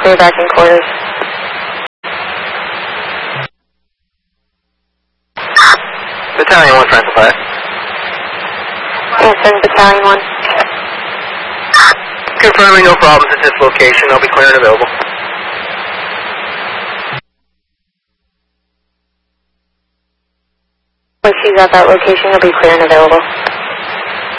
clear back in quarters. Battalion 1, Franklin 5. Answering Battalion 1. Confirming no problems at this location. I'll be clear and available. Once she's at that location, you'll be clear and available.